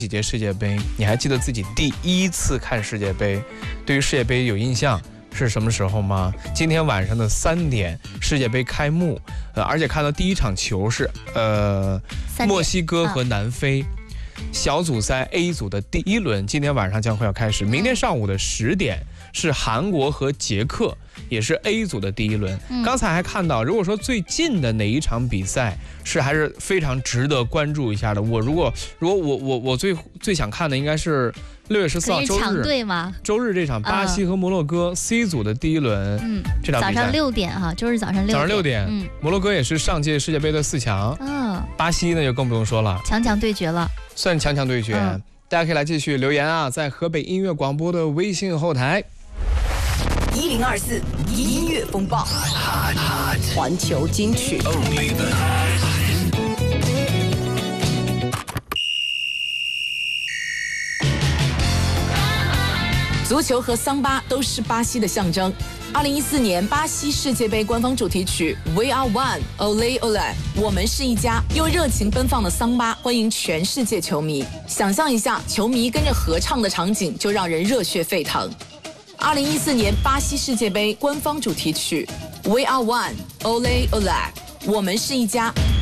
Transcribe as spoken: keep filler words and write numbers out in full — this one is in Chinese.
几届世界杯，你还记得自己第一次看世界杯，对于世界杯有印象是什么时候吗？今天晚上的三点，世界杯开幕，呃，而且看到第一场球是呃墨西哥和南非。小组赛 A 组的第一轮，今天晚上将会要开始。明天上午的十点是韩国和捷克，也是 A 组的第一轮。嗯、刚才还看到，如果说最近的哪一场比赛是还是非常值得关注一下的，我如果如果我我我最最想看的应该是六月十四号周日， 对吗？ 周日这场巴西和摩洛哥 C 组的第一轮，嗯，这场比赛早上六点哈，周日早上六点。 早上六点，嗯，摩洛哥也是上届世界杯的四强，嗯，巴西呢就更不用说了， 强强对决了。 算强强对决，嗯、大家可以来继续留言啊，在河北音乐广播的微信后台。 一零二四音乐风暴，环球金曲。足球和桑巴都是巴西的象征。二零一四年巴西世界杯官方主题曲 We Are One Ole Ole 我们是一家，用热情奔放的桑巴欢迎全世界球迷。想象一下，球迷跟着合唱的场景就让人热血沸腾。二零一四年巴西世界杯官方主题曲 We Are One Ole Ole 我们是一家。